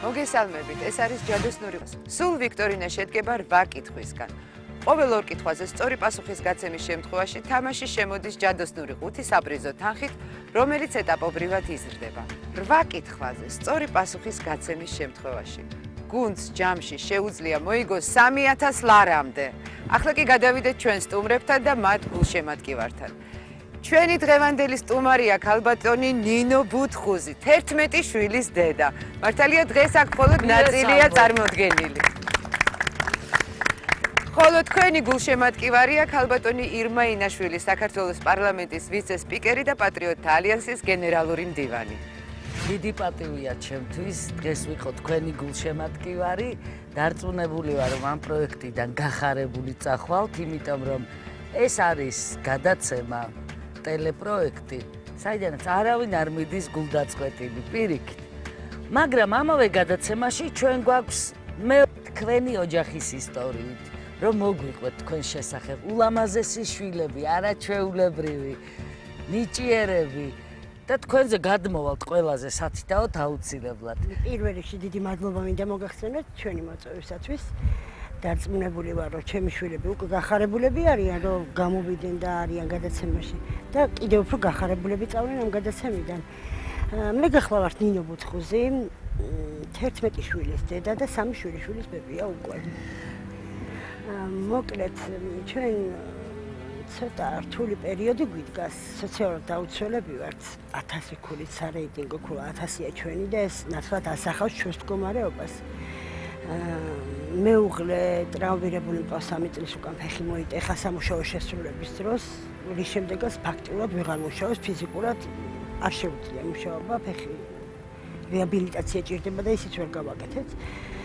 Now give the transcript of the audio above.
მოგესალმებით, ეს არის ჯადოსნური. სულ ვიქტორინა შედგება 8 კითხვისგან. ყოველ 2 კითხვაზე სწორი პასუხის გაცემის შემთხვევაში თამაში შემოდის ჯადოსნური 5 საპრიზო თანხით, რომელიც ეტაპობრივად იზრდება. 8 კითხვაზე სწორი პასუხის გაცემის შემთხვევაში გუნდს ჯამში შეუძლია მოიგოს 3000 ლარამდე. ახლა კი გადავიდეთ ჩვენ სტუმრებთან და მათ გულშემატკივართან. ჩვენი დღევანდელი სტუმარია ქალბატონი ნინო ბუთხუზი, 11 შვილის დედა. მართალია დღეს აქ მხოლოდ ნაწილია წარმოდგენილი. ხოლო თქვენი გულშემატკივარია ქალბატონი ირმა ინაშვილი, საქართველოს პარლამენტის ვიცე-სპიკერი და პატრიოტთა ალიანსის გენერალური მდივანი. დიდი პატივია ჩემთვის დღეს ვიყო თქვენი გულშემატკივარი. დარწმუნებული ვარ, რომ ამ პროექტიდან გახარებული წახვალთ, იმიტომ რომ ეს არის გადაცემა, ტელეპროექტი, საიდანაც არავინ არ მიდის გულდაწყვეტილი პირიქით. მაგრამ ამავე გადაცემაში ჩვენ გვაქვს თქვენი ოჯახის ისტორიით, რომ მოგვიყვეთ თქვენ შესახებ ულამაზესი შვილები, არაჩვეულებრივი, ნიჭიერები და თქვენზე გადმოვალთ ყველაზე სათითაოდ აუცილებლად. პირველ რიგში დიდი მადლობა მინდა მოგახსენოთ ჩვენი მოწვევისათვის. დარწმუნებული ვარ, რომ ჩემი შვილები უკვე გახარებულები არიან, რომ გამოვიდნენ და არიან გადაცემაში და კიდევ უფრო გახარებულები წავდნენ ამ გადაცემიდან. მე გახლავართ ნინო ბუთხუზი, 11 შვილის დედა და 3 შვილიშვილის ბებია უკვე. მოკლედ, ჩვენ ცოტა რთული პერიოდი გვიდგას, სოციალურად დაუცველები ვართ. 1000 ქულით სარეიტინგო ქულა 1000-ია ჩვენი და ეს ნათლად ასახავს ჩვენს მდგომარეობას. მეუღლე ტრავმირებული მყავს 3 წლის უკან ფეხი მოიტეხა სამუშაო შესრულების დროს, რის შემდეგაც ფაქტიურად ვეღარ მუშაობს, ფიზიკურად არ შეუძლია მუშაობა, ფეხი რეაბილიტაცია ჭირდება და ისიც ვერ გავაკეთეთ.